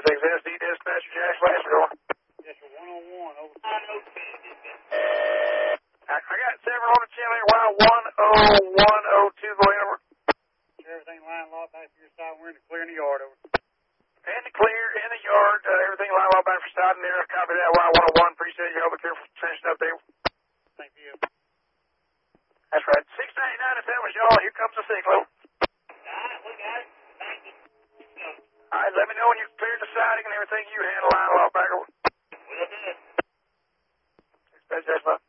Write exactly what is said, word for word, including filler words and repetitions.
six S D dispatcher, Jack Flash, going. Yes, sir, one oh one, over. I, I got several on the channel here, Y one oh one oh two, go ahead, over. Sure, everything line locked back to your side. We're in the clear in the yard, over. In the clear, in the yard, uh, everything line all back for side in there. Copy that, Y one oh one, appreciate you helping careful finishing up there. Thank you. That's right. six ninety-nine, if that was y'all, here comes the cyclone. Alright, we got it. Thank you. All right, let me know when you cleared the siding and everything you handle line all back over. Will do. That's just fine.